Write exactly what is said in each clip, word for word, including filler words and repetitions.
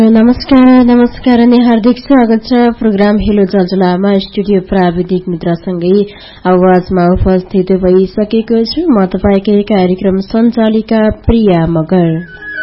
नमस्कार नमस्कार अनि हार्दिक स्वागत छ प्रोग्राम हेलो जलजलामा स्टुडियो प्राविधिक मित्रसँगै आवाजमा उपस्थित भइसकेको छु म तपाईकै कार्यक्रम सञ्चालिका प्रिया मगर।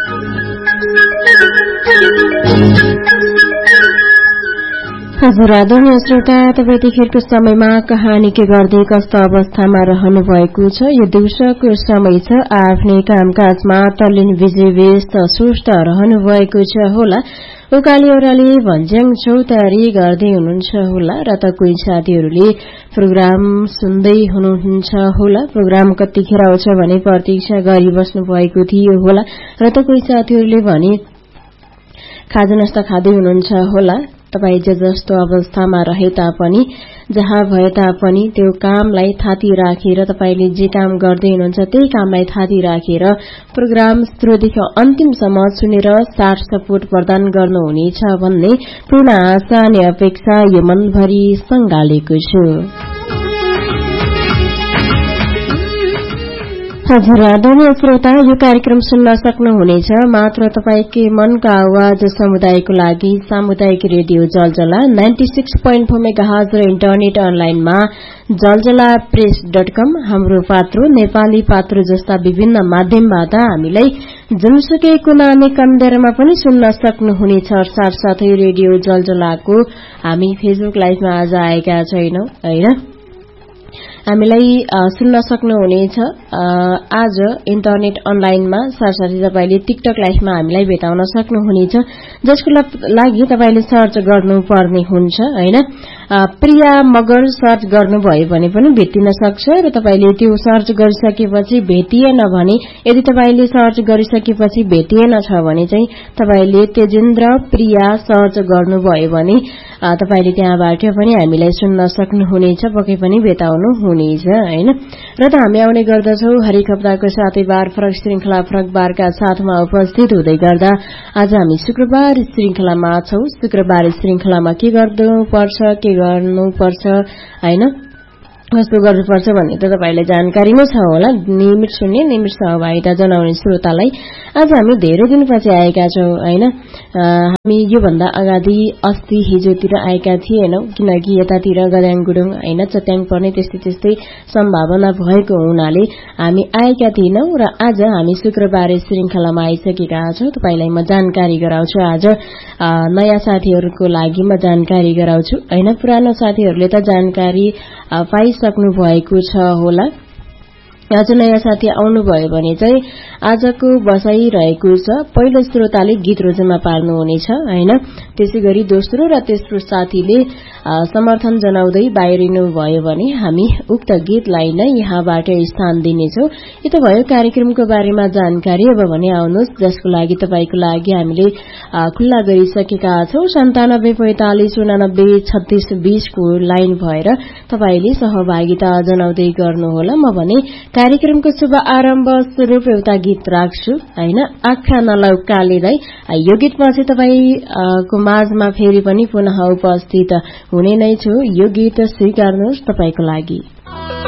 हजुर आदरणीय श्रोता, तपाईँ यतिखेरको समयमा कहानी के गर्दै कस्तो अवस्थामा रहनु भएको छ? यो दिउँसोको समय छ, आफ्नै कामकाजमा तल्लीन बिजी व्यस्त सुस्त रहनु भएको छ होला। उकाली ओह्राली भन्ज्याङ चौतारी गर्दै हुनुहुन्छ होला र त कोही साथीहरूले प्रोग्राम सुन्दै हुनुहुन्छ होला। प्रोग्राम कतिखेर आउँछ भने प्रतीक्षा गरिबस्नु भएको थियो होला र त कोही साथीहरूले भने खाजा नास्ता खाँदै हुनुहुन्छ होला। तपाईँ जे जस्तो अवस्थामा रहे तापनि, जहाँ भए तापनि त्यो कामलाई थाती राखेर तपाईले जे काम गर्दै हुनुहुन्छ त्यही कामलाई थाती राखेर प्रोग्राम सुरुदेखि अन्तिमसम्म सुनेर साथ सपोर्ट प्रदान गर्नुहुनेछ भन्ने पूर्ण आशा अनि अपेक्षा यो मनभरि संगालेको छु। हजुर आदरणीय श्रोता, यो कार्यक्रम सुन्न सक्नुहुनेछ मात्र तपाईकै मनको आवाज समुदायको लागि सामुदायिक रेडियो जलजला ninety six point four megahertz र इन्टरनेट अनलाइनमा जलजला प्रेस डट कम, हाम्रो पात्रो नेपाली पात्रो जस्ता विभिन्न माध्यमबाट हामीलाई जुनसुकै कुना अनि कन्देरमा पनि सुन्न सक्नुहुनेछ। साथसाथै रेडियो जलजलाको हामी फेसबुक लाइभमा आज आएका छैनौं हैन, हामीलाई सुन्न सक्नुहुनेछ आज इन्टरनेट अनलाइनमा। साथसाथै तपाईले टिकटक लाइभमा हामीलाई भेटाउन सक्नुहुनेछ, जसको लागि तपाईले सर्च गर्नुपर्ने हुन्छ हैन। प्रिया मगर सर्च गर्नुभयो भने पनि भेटिन सक्छ र तपाईले त्यो सर्च गरिसकेपछि भेटिएन भने, यदि तपाईले सर्च गरिसकेपछि भेटिएन छ भने चाहिँ तपाईले तेजेन्द्र प्रिया सर्च गर्नुभयो भने तपाईले त्यहाँबाट पनि हामीलाई सुन्न सक्नुहुनेछ, पक्कै पनि भेटाउनु हुनेछ हैन। र त हामी आउने गर्दछौ हरेक हप्ताको सातै बार फरक श्रृंखला फरक बारका साथमा उपस्थित हुँदै गर्दा आज हामी शुक्रबार श्रृंखलामा छौं। शुक्रबार श्रृंखलामा के गर्नुपर्छ, के गर्नुपर्छ हैन, कस्तो गर्नुपर्छ भन्ने त तपाईलाई जानकारी नै छ होला। नियमित सुन्ने नियमित सहभागिता जनाउने श्रोतालाई आज हामी धेरै दिनपछि आएका छौं हैन। हामी यो भन्दा अगाडि अस्ति हिजोतिर आएका थिएनौं, किनकि यतातिर गद्याङ गुडुङ हैन चट्याङ पर्ने त्यस्तै त्यस्तै सम्भावना भएको हुनाले हामी आएका थिएनौं र आज हामी शुक्रबार श्रृंखलामा आइसकेका छौं। तपाईलाई म जानकारी गराउँछु, आज नयाँ साथीहरूको लागि म जानकारी गराउँछु हैन। पुरानो साथीहरूले त जानकारी पाइसक्नु भएको छ होला। आज नयाँ साथी आउनुभयो भने चाहिँ आजको बसाई रहेको छ, पहिलो श्रोताले गीत रोजमा पार्नुहुनेछ हैन। त्यसैगरी दोस्रो र तेस्रो साथीले समर्थन जनाउँदै बाहिरिनु भयो भने हामी उक्त गीतलाई नै यहाँबाट स्थान दिनेछौं। यो त भयो कार्यक्रमको बारेमा जानकारी। अब भने आउनुहोस् जसको लागि तपाईको लागि हामीले खुल्ला गरिसकेका छौं सन्तानब्बे पैंतालिस उनानब्बे छत्तीस बीस को लाइन भएर तपाईले सहभागिता जनाउँदै गर्नुहोला। म भने कार्यक्रमको शुभ आरम्भ स्वरूप एउटा गीत राख्छु हैन, आँखा नलौकालेलाई। यो गीतपछि तपाईको माझमा फेरि पनि पुनः उपस्थित हुने नै छु। यो गीत स्वीकार्नुहोस् तपाईको लागि।